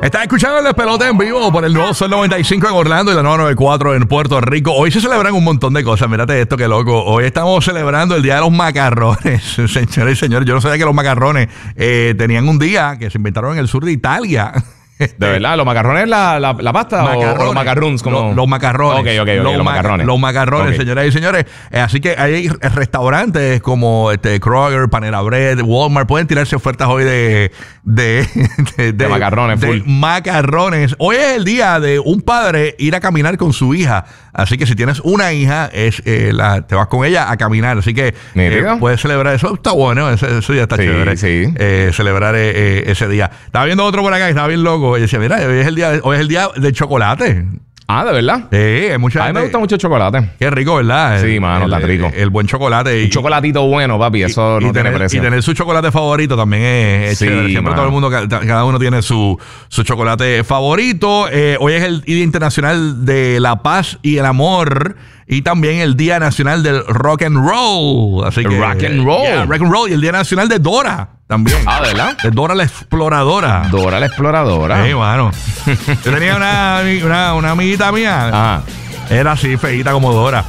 Estás escuchando el despelote en vivo por el nuevo Sol 95 en Orlando y la 994 en Puerto Rico. Hoy se celebran un montón de cosas. Mírate esto, qué loco. Hoy estamos celebrando el Día de los Macarrones. Señores y señores, yo no sabía que los macarrones tenían un día que se inventaron en el sur de Italia. ¿De verdad? ¿Los macarrones la pasta o los macarrones? Como... Los macarrones. Ok, los macarrones. Los macarrones, señoras y señores. Así que hay restaurantes como Kroger, Panera Bread, Walmart. Pueden tirarse ofertas hoy de macarrones. De macarrones. Hoy es el día de un padre ir a caminar con su hija. Así que si tienes una hija, te vas con ella a caminar. Así que puedes celebrar eso. Está bueno, eso ya está chévere. Sí. Celebrar ese día. Estaba viendo otro por acá que estaba bien loco. Y decía, mira, hoy es el día del chocolate. Ah, ¿de verdad? Sí, mucha gente. A mí me gusta mucho el chocolate. Qué rico, ¿verdad? Sí, mano, está rico. El buen chocolate. Un chocolatito bueno, papi, eso no tiene precio. Y tener su chocolate favorito también es chévere. Siempre todo el mundo, cada uno tiene su chocolate favorito. Hoy es el Día Internacional de la Paz y el Amor. Y también el Día Nacional del Rock and Roll. Así que, rock and roll. Yeah, rock and roll. Y el Día Nacional de Dora también. Ah, ¿verdad? De Dora la Exploradora. Dora la Exploradora. Sí, mano. Yo tenía una amiguita mía. Ajá. Era así, feíta como Dora.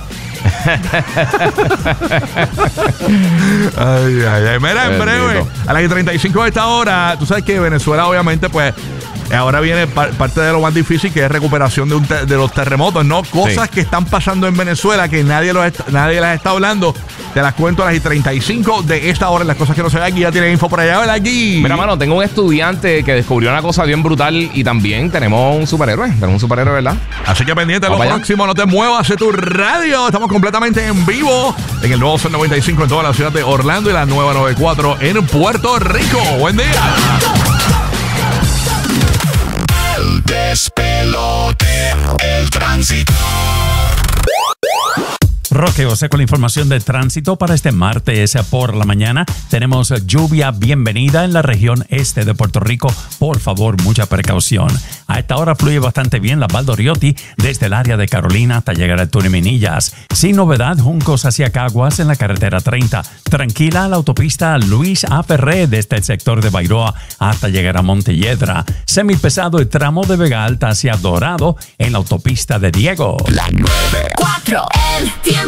ay. Mira, en breve, a las 35 de esta hora, tú sabes que Venezuela, obviamente, pues ahora viene parte de lo más difícil, que es recuperación de los terremotos, ¿no? Cosas que están pasando en Venezuela que nadie las está hablando. Te las cuento a las 35 de esta hora. Las cosas que no se ven aquí, ya tienen info por allá. ¿Verdad? Aquí. Mira, mano, tengo un estudiante que descubrió una cosa bien brutal y también tenemos un superhéroe. ¿Verdad? Así que pendiente de lo próximo. No te muevas de tu radio. Estamos completamente en vivo en el nuevo Sol 95 en toda la ciudad de Orlando y la nueva 94 en Puerto Rico. Buen día. El despelote, el tránsito. Roque José con la información de tránsito para este martes por la mañana. Tenemos lluvia bienvenida en la región este de Puerto Rico. Por favor, mucha precaución. A esta hora fluye bastante bien la Valdoriotti desde el área de Carolina hasta llegar al túnel Minillas. Sin novedad, Juncos hacia Caguas en la carretera 30. Tranquila la autopista Luis A. Ferré desde el sector de Bairoa hasta llegar a Montelledra. Semipesado el tramo de Vega Alta hacia Dorado en la autopista de Diego. La 94, el tiempo.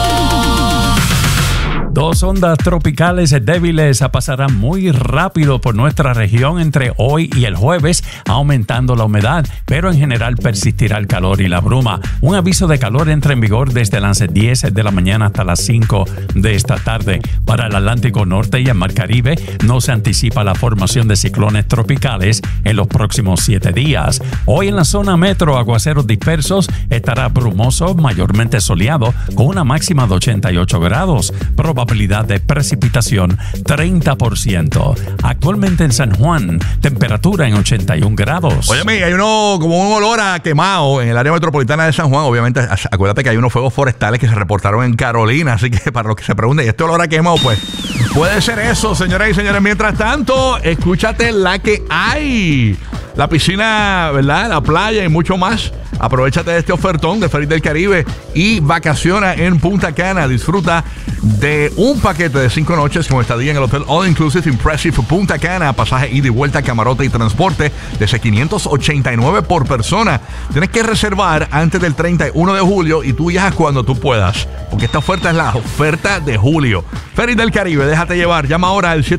Dos ondas tropicales débiles pasarán muy rápido por nuestra región entre hoy y el jueves, aumentando la humedad, pero en general persistirá el calor y la bruma. Un aviso de calor entra en vigor desde las 10 de la mañana hasta las 5 de esta tarde. Para el Atlántico Norte y el Mar Caribe no se anticipa la formación de ciclones tropicales en los próximos 7 días. Hoy en la zona metro, aguaceros dispersos, estará brumoso, mayormente soleado, con una máxima de 88 grados. Probabilidad de precipitación 30%. Actualmente en San Juan, temperatura en 81 grados. Oye, hay como un olor a quemado en el área metropolitana de San Juan. Obviamente, acuérdate que hay unos fuegos forestales que se reportaron en Carolina. Así que para los que se pregunten, ¿y este olor a quemado? Pues puede ser eso, señoras y señores. Mientras tanto, escúchate la que hay. La piscina, ¿verdad? La playa y mucho más. Aprovechate de este ofertón de Ferries del Caribe y vacaciona en Punta Cana. Disfruta de un paquete de 5 noches con estadía en el Hotel All Inclusive Impressive Punta Cana. Pasaje ida y vuelta, camarote y transporte desde $589 por persona. Tienes que reservar antes del 31 de julio y tú viajas cuando tú puedas, porque esta oferta es la oferta de julio. Ferries del Caribe, déjate llevar. Llama ahora al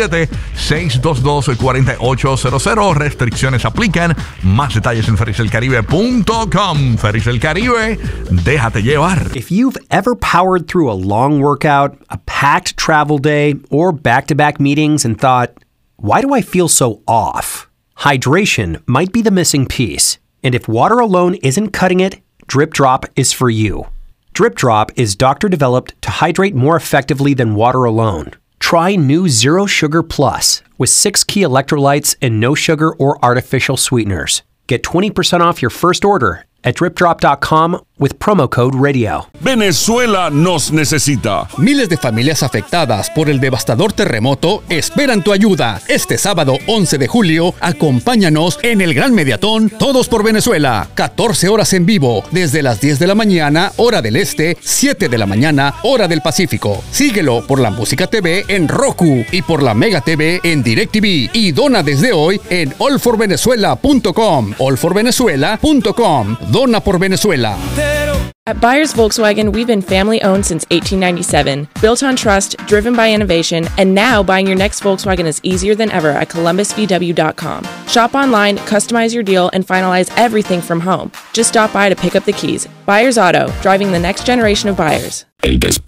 787-622-4800. Restricciones aplican. Más detalles en ferriesdelcaribe.com. Ferries del Caribe, déjate llevar. If you've ever powered through a long workout, a packed travel day, or back-to-back meetings and thought, why do I feel so off? Hydration might be the missing piece. And if water alone isn't cutting it, Drip Drop is for you. Drip Drop is doctor-developed to hydrate more effectively than water alone. Try new Zero Sugar Plus with 6 key electrolytes and no sugar or artificial sweeteners. Get 20% off your first order at dripdrop.com with promo code radio. Venezuela nos necesita. Miles de familias afectadas por el devastador terremoto esperan tu ayuda. Este sábado 11 de julio, acompáñanos en el Gran Mediatón Todos por Venezuela. 14 horas en vivo, desde las 10 de la mañana, hora del este, 7 de la mañana, hora del Pacífico. Síguelo por la Música TV en Roku y por la Mega TV en DirecTV. Y dona desde hoy en allforvenezuela.com. allforvenezuela.com. Dona por Venezuela. At Byers Volkswagen, we've been family-owned since 1897, built on trust, driven by innovation, and now buying your next Volkswagen is easier than ever at columbusvw.com. Shop online, customize your deal, and finalize everything from home. Just stop by to pick up the keys. Byers Auto, driving the next generation of buyers. El despelote.